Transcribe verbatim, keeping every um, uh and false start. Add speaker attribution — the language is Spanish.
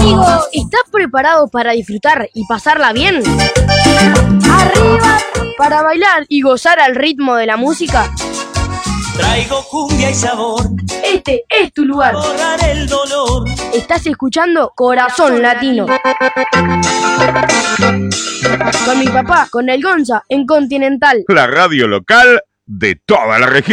Speaker 1: amigos! ¿Estás preparado para disfrutar y pasarla bien?
Speaker 2: ¡Arriba!
Speaker 1: ¿Para bailar y gozar al ritmo de la música?
Speaker 3: Traigo cumbia y sabor.
Speaker 1: Este es tu lugar.
Speaker 3: Borrar el dolor.
Speaker 1: Estás escuchando Corazón Latino. Con mi papá, con el Gonza, en Continental.
Speaker 4: La radio local de toda la región.